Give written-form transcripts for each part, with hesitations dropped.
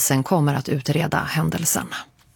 polisen kommer att utreda händelsen.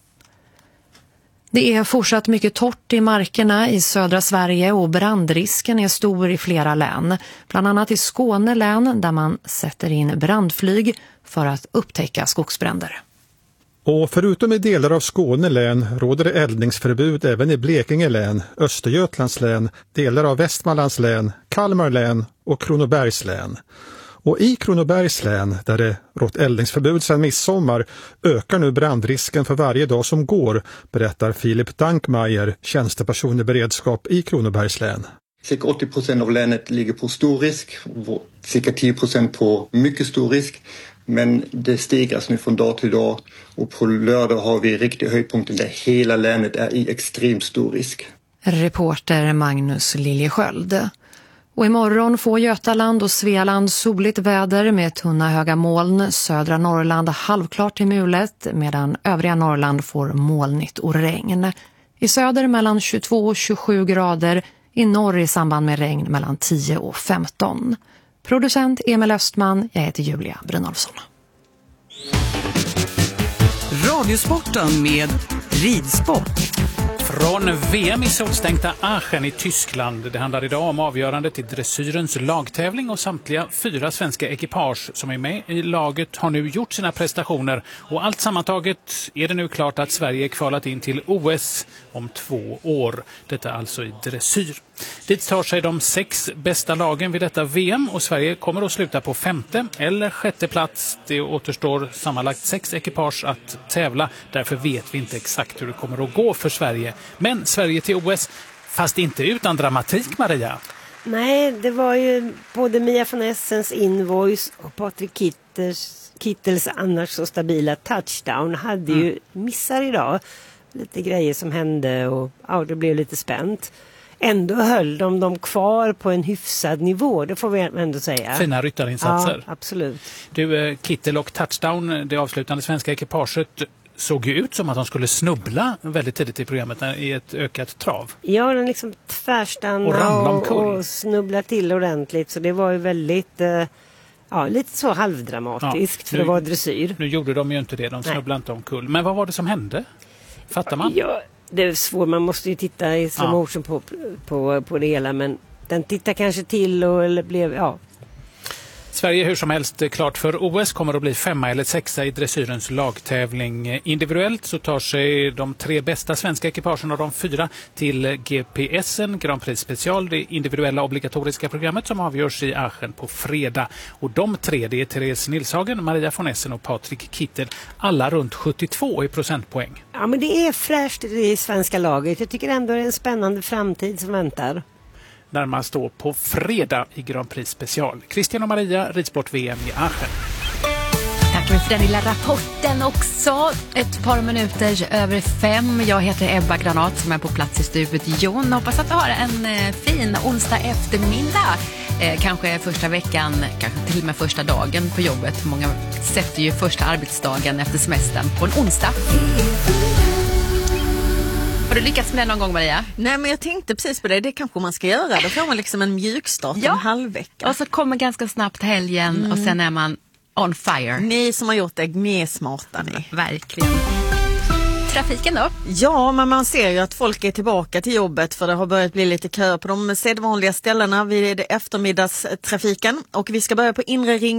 Det är fortsatt mycket torrt i markerna i södra Sverige och brandrisken är stor i flera län. Bland annat i Skåne län där man sätter in brandflyg för att upptäcka skogsbränder. Och förutom i delar av Skåne län råder det eldningsförbud även i Blekinge län, Östergötlands län, delar av Västmanlands län, Kalmar län och Kronobergs län. Och i Kronobergs län, där det rått eldningsförbud sedan midsommar, ökar nu brandrisken för varje dag som går, berättar Filip Dankmeier, tjänsteperson i beredskap i Kronobergs län. Cirka 80% av länet ligger på stor risk, cirka 10% på mycket stor risk. Men det stigras nu från dag till dag och på lördag har vi riktiga höjdpunkter där hela länet är i extremt stor risk. Reporter Magnus Liljesköld. Och imorgon får Götaland och Svealand soligt väder med tunna höga moln. Södra Norrland halvklart till mulet medan övriga Norrland får molnigt och regn. I söder mellan 22 och 27 grader, i norr i samband med regn mellan 10 och 15. Producent Emil Östman, jag heter Julia Brynolfsson. Radiosporten med ridsport. Från VM i solstänkta Aachen i Tyskland. Det handlar idag om avgörandet i dressyrens lagtävling och samtliga 4 svenska ekipage som är med i laget har nu gjort sina prestationer. Och allt sammantaget är det nu klart att Sverige är kvalat in till OS om 2 år. Detta alltså i dressyr. Dit tar sig de 6 bästa lagen vid detta VM och Sverige kommer att sluta på 5:e eller 6:e plats. Det återstår sammanlagt 6 ekipage att tävla. Därför vet vi inte exakt hur det kommer att gå för Sverige. Men Sverige till OS, fast inte utan dramatik, Maria. Nej, det var ju både Mia von Essens invoice och Patrik Kittels annars så stabila touchdown hade ju missar idag. Lite grejer som hände och ja, det blev lite spänt. Ändå höll de dem kvar på en hyfsad nivå, det får vi ändå säga. Fina ryttarinsatser. Ja, absolut. Du, Kittel och touchdown, det avslutande svenska ekipaget, såg ju ut som att de skulle snubbla väldigt tidigt i programmet i ett ökat trav. Ja, den liksom tvärstanna och snubbla till ordentligt. Så det var ju väldigt, lite så halvdramatiskt för att vara dressyr. Nu gjorde de ju inte det, de snubblade inte omkull. Men vad var det som hände? Fattar man? Ja, det är svårt, man måste ju titta i slow motion på det hela. Men den tittar kanske till eller blev, Sverige hur som helst klart för OS kommer att bli 5 eller 6 i dressyrens lagtävling. Individuellt så tar sig de 3 bästa svenska ekipagen och de 4 till GPS:en, Grand Prix Special, det individuella obligatoriska programmet som avgörs i Aachen på fredag. Och de 3, det är Therese Nilshagen, Maria von Essen och Patrik Kittel, alla runt 72 i procentpoäng. Ja, men det är fräscht i svenska laget. Jag tycker ändå det är en spännande framtid som väntar. Närmast då på fredag i Grand Prix Special. Christian och Maria, ridsport-VM i Aachen. Tackar för den lilla rapporten också. Ett par minuter över 5. Jag heter Ebba Granat som är på plats i studiet. Jon, hoppas att du har en fin onsdag eftermiddag. Kanske första veckan, kanske till och med första dagen på jobbet. Många sätter ju första arbetsdagen efter semestern på en onsdag. Har du lyckats med det någon gång, Maria? Nej, men jag tänkte precis på det. Det kanske man ska göra. Då får man liksom en mjukstart en halvvecka. Och så kommer ganska snabbt helgen och sen är man on fire. Ni som har gjort det, ni är smarta ni. Verkligen. Trafiken då? Ja, men man ser ju att folk är tillbaka till jobbet för det har börjat bli lite kö på de sedvanliga ställena vid eftermiddagstrafiken. Och vi ska börja på inre ring